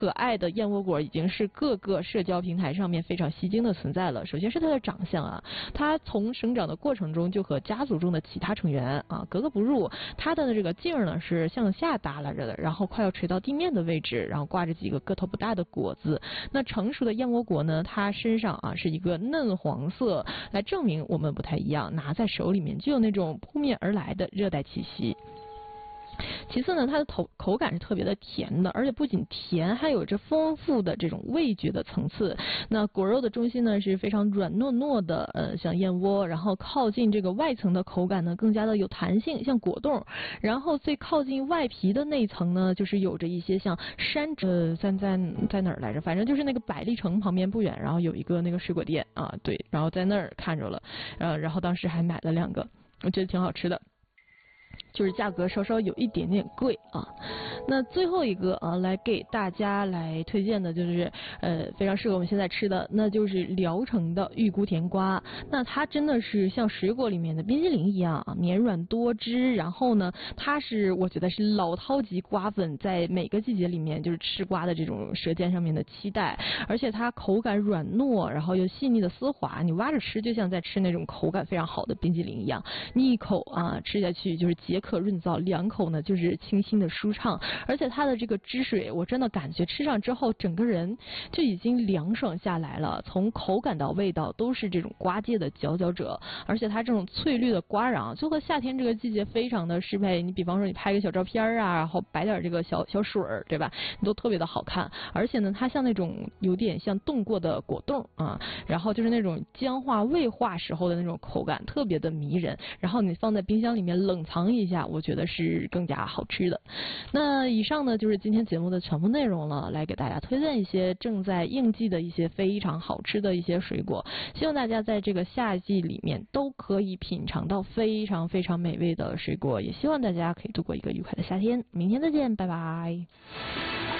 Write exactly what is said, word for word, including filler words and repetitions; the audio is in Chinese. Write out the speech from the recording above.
可爱的燕窝果已经是各个社交平台上面非常吸睛的存在了。首先是它的长相啊，它从生长的过程中就和家族中的其他成员啊格格不入。它的这个茎呢是向下耷拉着的，然后快要垂到地面的位置，然后挂着几个个头不大的果子。那成熟的燕窝果呢，它身上啊是一个嫩黄色，来证明我们不太一样，拿在手里面就有那种扑面而来的热带气息。其次呢，它的口口感是特别的甜的，而且不仅甜，还有着丰富的这种味觉的层次。那果肉的中心呢是非常软糯糯的，呃，像燕窝，然后靠近这个外层的口感呢更加的有弹性，像果冻。然后最靠近外皮的那一层呢，就是有着一些像山呃在在在哪儿来着？反正就是那个百丽城旁边不远，然后有一个那个水果店啊，对，然后在那儿看着了，呃，然后当时还买了两个，我觉得挺好吃的。就是价格稍稍有一点点贵啊。那最后一个啊，来给大家来推荐的就是呃非常适合我们现在吃的，那就是聊城的玉菇甜瓜。那它真的是像水果里面的冰淇淋一样啊，绵软多汁。然后呢，它是我觉得是老饕级瓜粉在每个季节里面就是吃瓜的这种舌尖上面的期待，而且它口感软糯，然后又细腻的丝滑，你挖着吃就像在吃那种口感非常好的冰淇淋一样。你一口啊吃下去就是解渴润燥，两口呢就是清新的舒畅，而且它的这个汁水，我真的感觉吃上之后，整个人就已经凉爽下来了。从口感到味道都是这种瓜界的佼佼者，而且它这种翠绿的瓜瓤，就和夏天这个季节非常的适配。你比方说你拍个小照片啊，然后摆点这个小小水儿，对吧？你都特别的好看。而且呢，它像那种有点像冻过的果冻啊，然后就是那种僵化未化时候的那种口感，特别的迷人。然后你放在冰箱里面冷藏一下，我觉得是更加好吃的。那以上呢就是今天节目的全部内容了，来给大家推荐一些正在应季的一些非常好吃的一些水果，希望大家在这个夏季里面都可以品尝到非常非常美味的水果，也希望大家可以度过一个愉快的夏天。明天再见，拜拜。